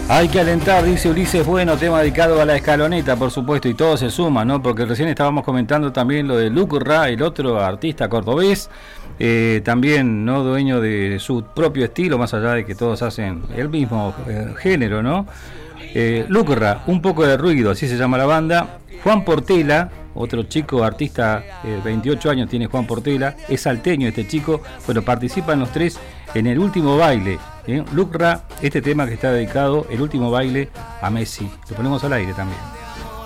Hay que alentar, dice Ulises Bueno, tema dedicado a la escaloneta, por supuesto, y todo se suma, ¿no? Porque recién estábamos comentando también lo de Lucra, el otro artista cordobés, también, ¿no? Dueño de su propio estilo, más allá de que todos hacen el mismo género, ¿no? Lucra, un poco de ruido, así se llama la banda. Juan Portela, otro chico artista, 28 años tiene Juan Portela, es salteño este chico, bueno, participan los tres en el último baile. Lucra, este tema que está dedicado, el último baile, a Messi. Lo ponemos al aire también.